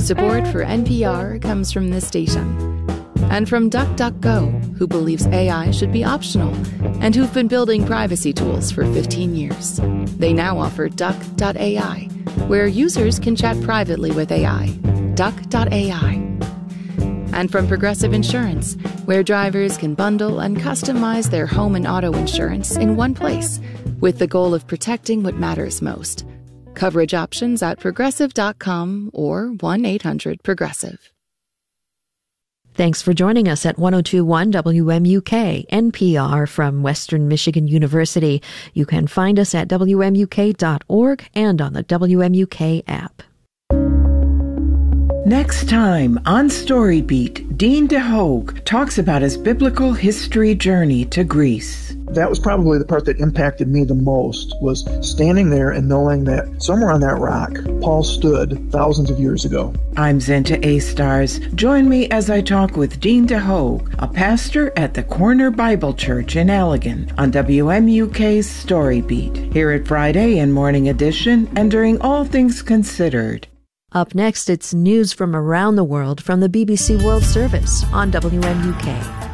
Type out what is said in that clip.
Support for NPR comes from this station. And from DuckDuckGo, who believes AI should be optional and who've been building privacy tools for 15 years. They now offer Duck.ai, where users can chat privately with AI. Duck.ai. And from Progressive Insurance, where drivers can bundle and customize their home and auto insurance in one place, with the goal of protecting what matters most. Coverage options at progressive.com or 1-800-PROGRESSIVE. Thanks for joining us at 1021 WMUK, NPR from Western Michigan University. You can find us at WMUK.org and on the WMUK app. Next time on Storybeat, Dean DeHoog talks about his biblical history journey to Greece. That was probably the part that impacted me the most, was standing there and knowing that somewhere on that rock, Paul stood thousands of years ago. I'm Zenta A-Stars. Join me as I talk with Dean DeHoog, a pastor at the Corner Bible Church in Allegan, on WMUK's Storybeat. Hear it Friday in Morning Edition and during All Things Considered. Up next, it's news from around the world from the BBC World Service on WMUK.